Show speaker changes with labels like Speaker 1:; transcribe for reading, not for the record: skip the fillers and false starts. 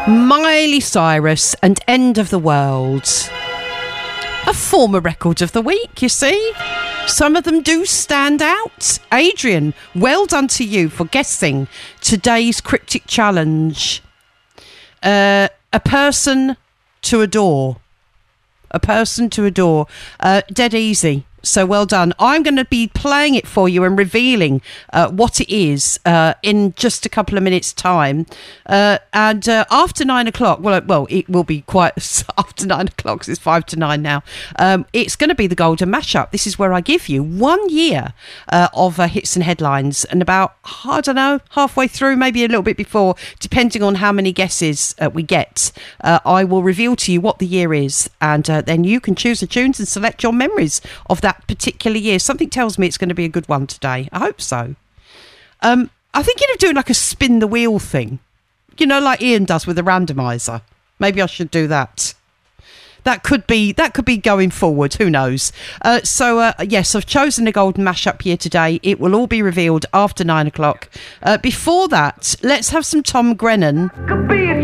Speaker 1: Miley Cyrus and End of the World. A former record of the week, you see. Some of them do stand out. Adrian, well done to you for guessing today's cryptic challenge. A person to adore. A person to adore. Dead easy. So well done. I'm going to be playing it for you and revealing what it is in just a couple of minutes' time. And after 9 o'clock, well, it will be quite after 9 o'clock, 'cause it's 5 to 9 now. It's going to be the Golden Mashup. This is where I give you 1 year of hits and headlines, and about, I don't know, halfway through, maybe a little bit before, depending on how many guesses we get, I will reveal to you what the year is, and then you can choose the tunes and select your memories of that particular year. Something tells me it's going to be a good one today. I hope so. I'm thinking of doing like a spin the wheel thing, you know, like Ian does with the randomizer. Maybe I should do that. That could be going forward. Who knows? Yes, I've chosen a Golden Mashup here today. It will all be revealed after 9 o'clock. Before that, let's have some Tom Grennan.